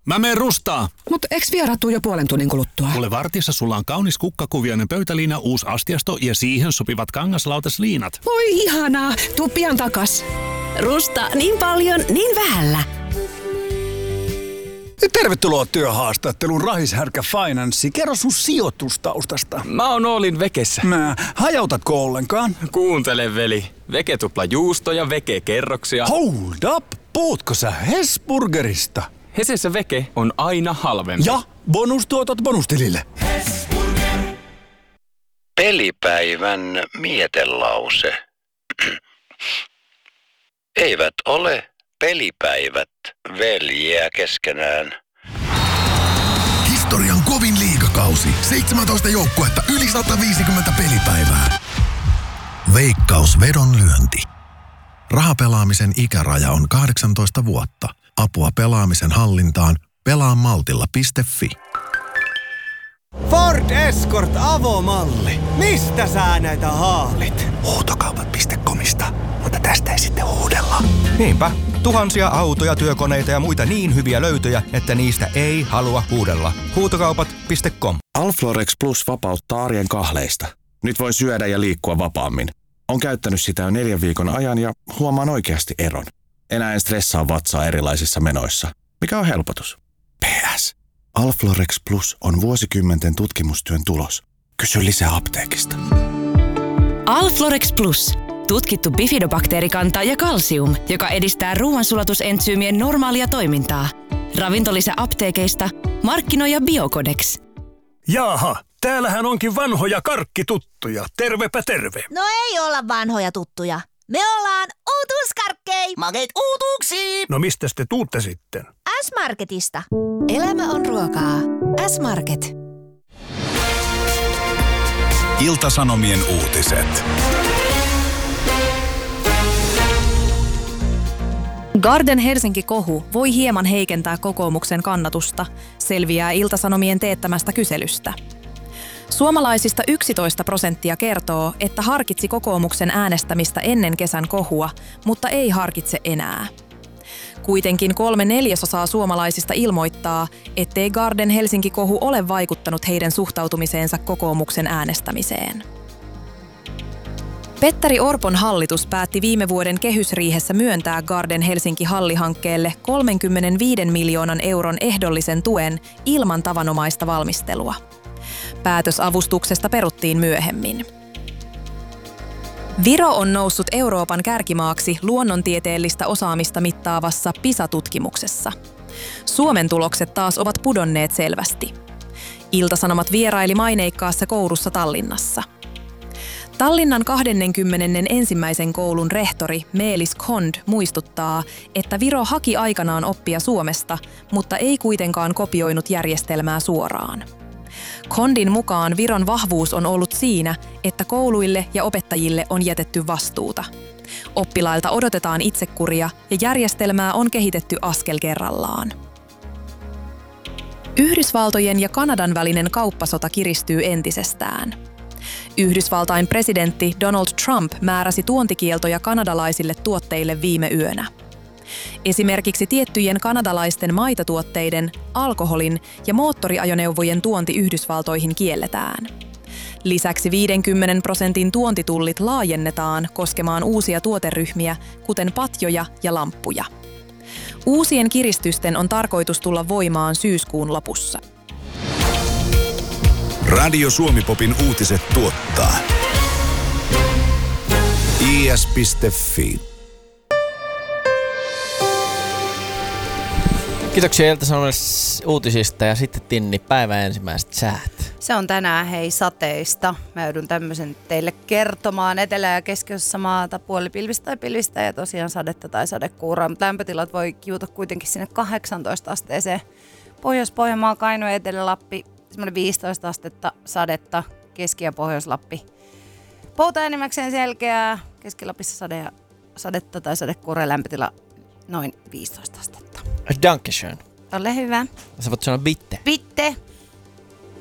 Mä menen rustaa. Mut eks vieraat tuu jo puolen tunnin kuluttua? Kuule, vartissa sulla on kaunis kukkakuvioinen pöytäliina, uusi astiasto ja siihen sopivat kangaslautasliinat. Voi ihanaa, tuu pian takas. Rusta niin paljon, niin vähällä. Tervetuloa työhaastatteluun Rahishärkä Finanssi. Kerro sun sijoitustaustasta. Mä oon Oolin Vekessä. Hajautatko ollenkaan? Kuuntele, veli. Veke tupla juusto ja Veke kerroksia. Hold up! Puhutko sä Hesburgerista? Hesessä Veke on aina halvempi. Ja bonustuotot bonustilille. Pelipäivän mietelause. Eivät ole pelipäivät veljiä keskenään. Historian kovin liigakausi. 17 joukkuetta, yli 150 pelipäivää. Veikkaus vedonlyönti. Rahapelaamisen ikäraja on 18 vuotta. Apua pelaamisen hallintaan pelaamaltilla.fi. Ford Escort avomalli. Mistä sä näitä haalit? Huutokaupat.comista, mutta tästä ei sitten huudella. Niinpä. Tuhansia autoja, työkoneita ja muita niin hyviä löytöjä, että niistä ei halua huudella. Huutokaupat.com. Alflorex Plus vapauttaa arjen kahleista. Nyt voi syödä ja liikkua vapaammin. On käyttänyt sitä jo 4 viikon ajan ja huomaan oikeasti eron. Enää en stressaa vatsaa erilaisissa menoissa. Mikä on helpotus? PS. Alflorex Plus on vuosikymmenten tutkimustyön tulos. Kysy lisää apteekista. Alflorex Plus. Tutkittu bifidobakteerikanta ja kalsium, joka edistää ruoansulatusentsyymien normaalia toimintaa. Ravintolisä apteekeista. Markkinoija Biocodex. Jaaha, täällähän onkin vanhoja karkkituttuja. Tervepä terve. No ei olla vanhoja tuttuja. Me ollaan uutuuskarkkei. Makeet uutuuksiin. No mistäs te tuutte sitten? S-Marketista. Elämä on ruokaa. S-Market. Ilta-Sanomien uutiset. Garden Helsinki-kohu voi hieman heikentää kokoomuksen kannatusta, selviää Ilta-Sanomien teettämästä kyselystä. Suomalaisista 11% kertoo, että harkitsi kokoomuksen äänestämistä ennen kesän kohua, mutta ei harkitse enää. Kuitenkin 3/4 suomalaisista ilmoittaa, ettei Garden Helsinki-kohu ole vaikuttanut heidän suhtautumiseensa kokoomuksen äänestämiseen. Petteri Orpon hallitus päätti viime vuoden kehysriihessä myöntää Garden Helsinki-hallihankkeelle 35 miljoonan euron ehdollisen tuen ilman tavanomaista valmistelua. Päätös avustuksesta peruttiin myöhemmin. Viro on noussut Euroopan kärkimaaksi luonnontieteellistä osaamista mittaavassa PISA-tutkimuksessa. Suomen tulokset taas ovat pudonneet selvästi. Ilta-Sanomat vieraili maineikkaassa koulussa Tallinnassa. Tallinnan 21. koulun rehtori Meelis Kond muistuttaa, että Viro haki aikanaan oppia Suomesta, mutta ei kuitenkaan kopioinut järjestelmää suoraan. Kondin mukaan Viron vahvuus on ollut siinä, että kouluille ja opettajille on jätetty vastuuta. Oppilailta odotetaan itsekuria ja järjestelmää on kehitetty askel kerrallaan. Yhdysvaltojen ja Kanadan välinen kauppasota kiristyy entisestään. Yhdysvaltain presidentti Donald Trump määräsi tuontikieltoja kanadalaisille tuotteille viime yönä. Esimerkiksi tiettyjen kanadalaisten maitotuotteiden, alkoholin ja moottoriajoneuvojen tuonti Yhdysvaltoihin kielletään. Lisäksi 50% tuontitullit laajennetaan koskemaan uusia tuoteryhmiä, kuten patjoja ja lamppuja. Uusien kiristysten on tarkoitus tulla voimaan syyskuun lopussa. Radio Suomi-popin uutiset tuottaa is.fi. Kiitoksia Ilta-Sanomien uutisista ja sitten Tinni, päivän ensimmäiset säät. Se on tänään sateista. Mä joudun tämmöisen teille kertomaan. Etelä- ja keskiosassa maata puolipilvistä tai pilvistä ja tosiaan sadetta tai sadekuuraa. Mutta lämpötilat voi kiuta kuitenkin sinne 18 asteeseen. Pohjois-Pohjanmaa, Kainuu ja Etelä-Lappi, semmoinen 15 astetta sadetta. Keski- ja Pohjois-Lappi. Pouta enimmäkseen selkeää. Keski-Lapissa sadetta tai sadekuuraa, lämpötila noin 15 astetta. Dankeschön. Ole hyvä. Sä voit sanoa bitte. Bitte.